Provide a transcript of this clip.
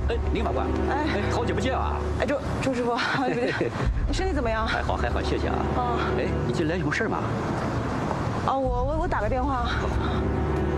哎，林法官， 哎， 好久不见啊！ 哎，周师傅，不对，你身体怎么样？ 还好，谢谢啊。哎，你进来有事吗？ 啊，我打个电话。